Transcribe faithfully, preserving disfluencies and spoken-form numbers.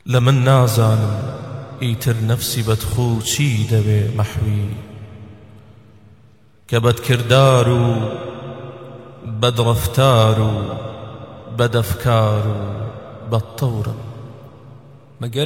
لە من نازانم ئیتر نەفسی بەدخۆ چی دەوێ مەحوی کە بەدکردار و بەدڕەفتار و بەدەفکار و بەدتەورم.